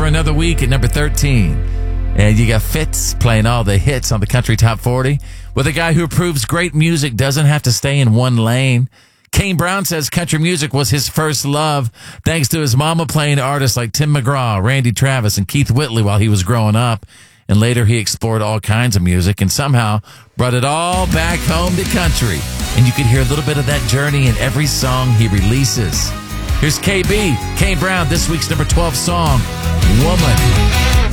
another week at number 13. And you got Fitz playing all the hits on the Country Top 40 with a guy who proves great music doesn't have to stay in one lane. Kane Brown says country music was his first love, thanks to his mama playing artists like Tim McGraw, Randy Travis, and Keith Whitley while he was growing up. And later he explored all kinds of music and somehow brought it all back home to country. And you could hear a little bit of that journey in every song he releases. Here's KB, Kane Brown, this week's number 12 song, Woman.